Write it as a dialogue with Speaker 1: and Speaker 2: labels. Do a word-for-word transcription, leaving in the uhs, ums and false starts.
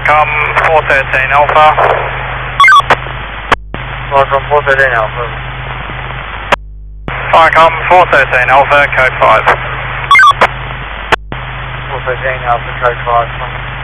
Speaker 1: Viacom four thirteen Alpha.
Speaker 2: Viacom four thirteen Alpha.
Speaker 1: Viacom four thirteen Alpha, code five.
Speaker 2: four thirteen Alpha, code five.